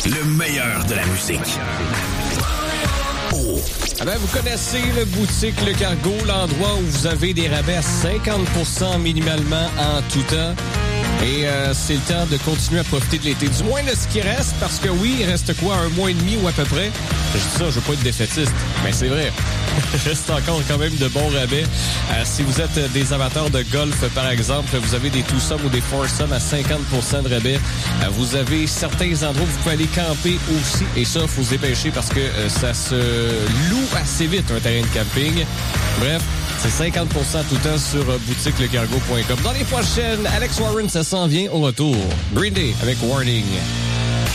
Le meilleur de la musique. Oh. Ah ben, vous connaissez le boutique Le Cargo, l'endroit où vous avez des rabais à 50% minimalement en tout temps. Et c'est le temps de continuer à profiter de l'été. Du moins de ce qui reste, parce que oui, il reste quoi, un mois et demi ou à peu près? Je dis ça, je veux pas être défaitiste, mais c'est vrai. Il reste encore quand même de bons rabais. Si vous êtes des amateurs de golf, par exemple, vous avez des twosome ou des foursome à 50% de rabais. Vous avez certains endroits où vous pouvez aller camper aussi. Et ça, faut se dépêcher parce que ça se loue assez vite, un terrain de camping. Bref, c'est 50% tout le temps sur boutiquelecargo.com. Dans les prochaines, Alex Warren, ça s'en vient au retour. Green Day avec Warning.